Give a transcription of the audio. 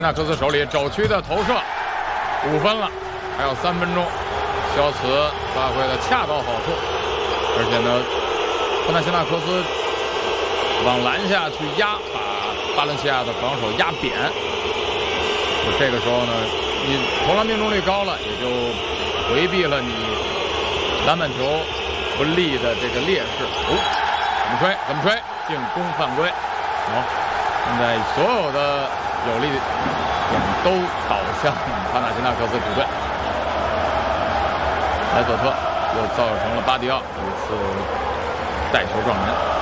那克斯手里肘区的投射，5分了，还有3分钟，肖茨发挥的恰到好处，而且呢，科纳西纳克斯往篮下去压，把巴伦西亚的防守压扁。这个时候呢，你投篮命中率高了，也就回避了你篮板球不利的这个劣势。怎么吹？进攻犯规。现在所有的有利点都倒向帕纳辛纳克斯主队。莱索特又造成了巴迪奥一次带球撞门。